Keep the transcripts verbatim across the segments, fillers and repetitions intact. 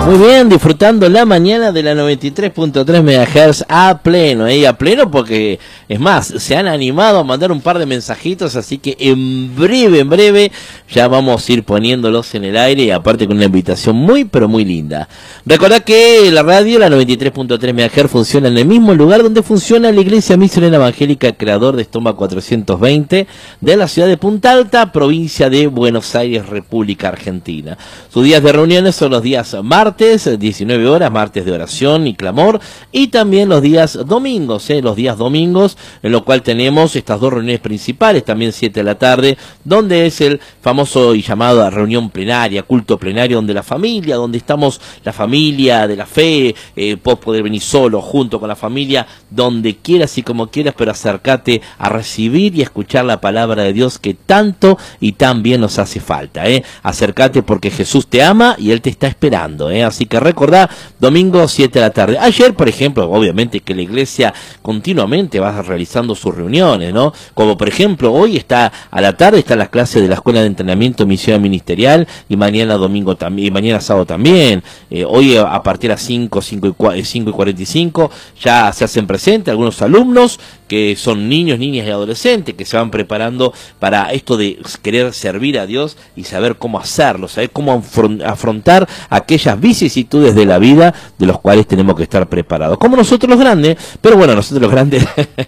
Muy bien, disfrutando la mañana de la noventa y tres punto tres megahertz a pleno, ¿eh? A pleno porque, es más, se han animado a mandar un par de mensajitos, así que en breve, en breve, ya vamos a ir poniéndolos en el aire y aparte con una invitación muy, pero muy linda. Recordad que la radio, la noventa y tres punto tres megahertz, funciona en el mismo lugar donde funciona la Iglesia Misionera Evangélica Creador de Estoma cuatrocientos veinte de la ciudad de Punta Alta, provincia de Buenos Aires, República Argentina. Sus días de reuniones son los días martes, diecinueve horas, martes de oración y clamor, y también los días domingos, eh, los días domingos, en lo cual tenemos estas dos reuniones principales, también siete de la tarde, donde es el famoso y llamado reunión plenaria, culto plenario, donde la familia, donde estamos la familia de la fe, eh, vos poder venir solo, junto con la familia, donde quieras y como quieras, pero acércate a recibir y escuchar la palabra de Dios que tanto y tan bien nos hace falta, eh. Acércate porque Jesús te ama y Él te está esperando, eh. Así que recordá, domingo siete de la tarde. Ayer, por ejemplo, obviamente que la iglesia continuamente va realizando sus reuniones, ¿no? Como por ejemplo, hoy está a la tarde, están las clases de la Escuela de Entrenamiento Misión Ministerial, y mañana domingo también, y mañana sábado también. Eh, hoy a partir de las cinco, cinco y cuarenta y cinco ya se hacen presentes algunos alumnos que son niños, niñas y adolescentes que se van preparando para esto de querer servir a Dios y saber cómo hacerlo, saber cómo afrontar aquellas vicisitudes de la vida de los cuales tenemos que estar preparados. Como nosotros los grandes, pero bueno, nosotros los grandes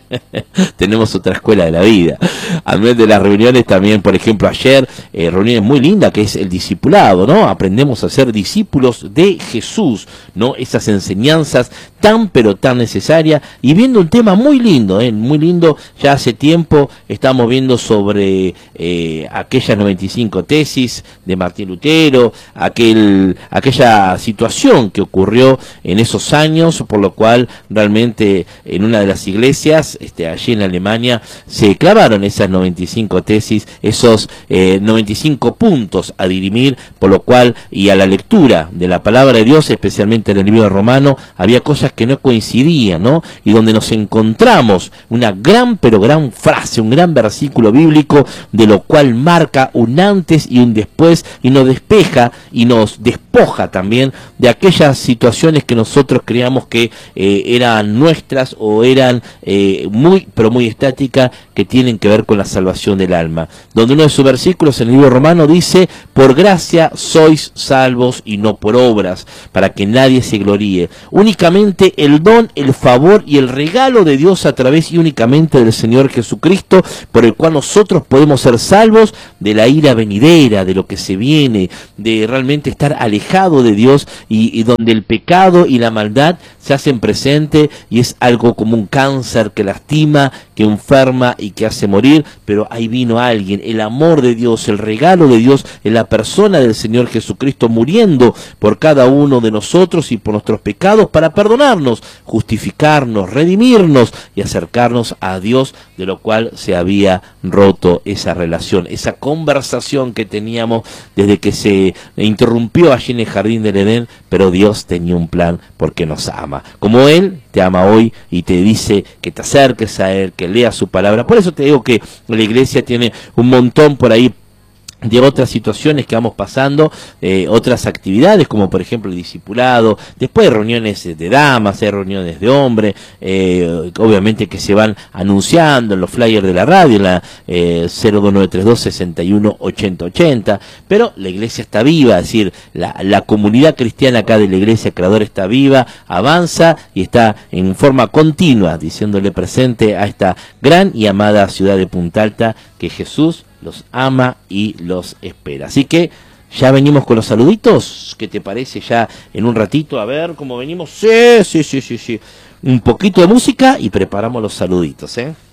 tenemos otra escuela de la vida. A vez de las reuniones también, por ejemplo, ayer, eh, reuniones muy lindas que es el discipulado, ¿no? Aprendemos a ser discípulos de Jesús, ¿no? Esas enseñanzas tan pero tan necesarias, y viendo un tema muy lindo, ¿eh? Muy lindo. Ya hace tiempo estamos viendo sobre eh, aquellas noventa y cinco tesis de Martín Lutero, aquel, aquella situación que ocurrió en esos años, por lo cual realmente en una de las iglesias, este, allí en Alemania, se clavaron esas noventa y cinco tesis, esos eh, noventa y cinco puntos a dirimir, por lo cual, y a la lectura de la palabra de Dios, especialmente en el libro de Romano, había cosas que no coincidían, ¿no? Y donde nos encontramos una gran, pero gran frase, un gran versículo bíblico, de lo cual marca un antes y un después, y nos despeja y nos despoja también de aquellas situaciones que nosotros creíamos que eh, eran nuestras o eran eh, muy, pero muy estáticas, que tienen que ver con la salvación del alma. Donde uno de sus versículos en el libro romano dice: por gracia sois salvos y no por obras, para que nadie se gloríe. Únicamente el don, el favor y el regalo de Dios a través y únicamente del Señor Jesucristo, por el cual nosotros podemos ser salvos de la ira venidera, de lo que se viene, de realmente estar alejado de Dios, y, y donde el pecado y la maldad se hacen presente, y es algo como un cáncer que lastima, que enferma y que hace morir. Pero ahí vino alguien, el amor de Dios, el regalo de Dios en la persona del Señor Jesucristo, muriendo por cada uno de nosotros y por nuestros pecados, para perdonarnos, justificarnos, redimirnos y acercarnos a Dios, de lo cual se había roto esa relación, esa conversación que teníamos desde que se interrumpió allí en el jardín del Edén. Pero Dios tenía un plan porque nos ama, como Él te ama hoy y te dice que te acerques a Él, que leas su palabra. Por eso te digo que la iglesia tiene un montón por ahí de otras situaciones que vamos pasando, eh, otras actividades, como por ejemplo el discipulado, después reuniones de damas, hay reuniones de hombres, eh, obviamente que se van anunciando en los flyers de la radio, en la eh, cero dos nueve tres dos, seis uno, ocho cero ocho cero, pero la iglesia está viva, es decir, la, la comunidad cristiana acá de la Iglesia Creador está viva, avanza y está en forma continua, diciéndole presente a esta gran y amada ciudad de Punta Alta, que Jesús los ama y los espera. Así que ya venimos con los saluditos. ¿Qué te parece? Ya en un ratito, a ver cómo venimos. Sí, sí, sí, sí, sí. Un poquito de música y preparamos los saluditos, ¿eh?